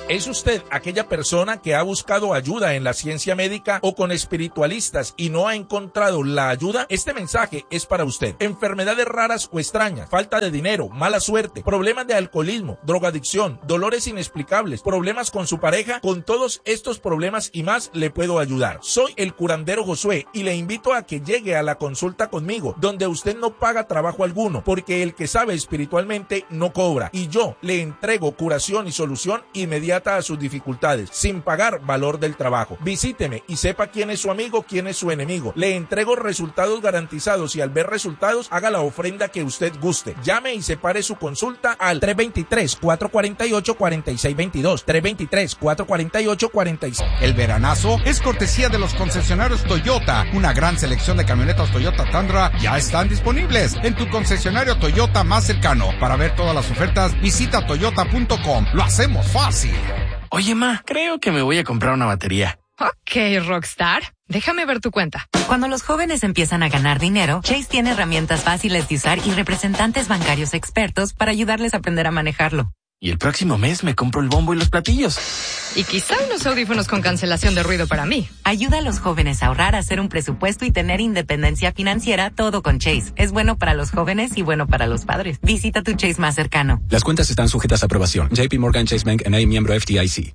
¿Es usted aquella persona que ha buscado ayuda en la ciencia médica o con espiritualistas y no ha encontrado la ayuda? Este mensaje es para usted. Enfermedades raras o extrañas, falta de dinero, mala suerte, problemas de alcoholismo, drogadicción, dolores inexplicables, problemas con su pareja, con todos estos problemas y más le puedo ayudar. Soy el curandero Josué y le invito a que llegue a la consulta conmigo, donde usted no paga trabajo alguno, porque el que sabe espiritualmente no cobra, y yo le entrego curación y solución inmediata a sus dificultades, sin pagar valor del trabajo. Visíteme y sepa quién es su amigo, quién es su enemigo. Le entrego resultados garantizados y al ver resultados, haga la ofrenda que usted guste. Llame y separe su consulta al 323-448-4622. 323-448-46. El veranazo es cortesía de los concesionarios Toyota. Una gran selección de camionetas Toyota Tundra ya están disponibles en tu concesionario Toyota más cercano. Para ver todas las ofertas, visita toyota.com. Lo hacemos fácil. Oye, ma, creo que me voy a comprar una batería. Ok, Rockstar. Déjame ver tu cuenta. Cuando los jóvenes empiezan a ganar dinero, Chase tiene herramientas fáciles de usar y representantes bancarios expertos para ayudarles a aprender a manejarlo. Y el próximo mes me compro el bombo y los platillos. Y quizá unos audífonos con cancelación de ruido para mí. Ayuda a los jóvenes a ahorrar, a hacer un presupuesto y tener independencia financiera, todo con Chase. Es bueno para los jóvenes y bueno para los padres. Visita tu Chase más cercano. Las cuentas están sujetas a aprobación. JP Morgan Chase Bank N.A., miembro FDIC.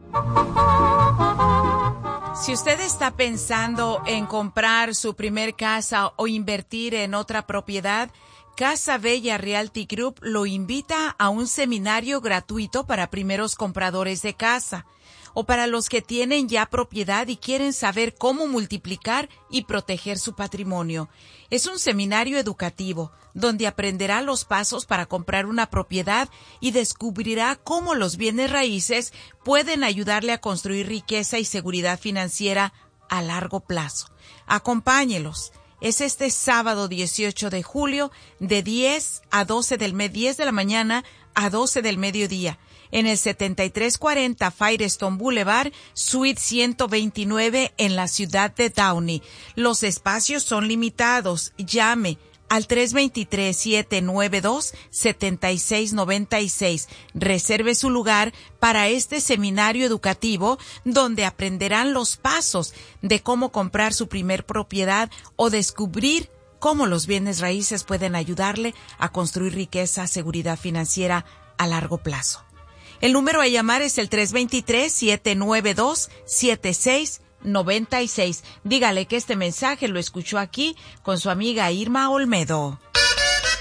Si usted está pensando en comprar su primer casa o invertir en otra propiedad, Casa Bella Realty Group lo invita a un seminario gratuito para primeros compradores de casa o para los que tienen ya propiedad y quieren saber cómo multiplicar y proteger su patrimonio. Es un seminario educativo donde aprenderá los pasos para comprar una propiedad y descubrirá cómo los bienes raíces pueden ayudarle a construir riqueza y seguridad financiera a largo plazo. Acompáñelos. Es este sábado 18 de julio de 10 de la mañana a 12 del mediodía en el 7340 Firestone Boulevard, Suite 129 en la ciudad de Downey. Los espacios son limitados. Llame al 323-792-7696. Reserve su lugar para este seminario educativo donde aprenderán los pasos de cómo comprar su primer propiedad o descubrir cómo los bienes raíces pueden ayudarle a construir riqueza, seguridad financiera a largo plazo. El número a llamar es el 323-792-7696. Dígale que este mensaje lo escuchó aquí con su amiga Irma Olmedo.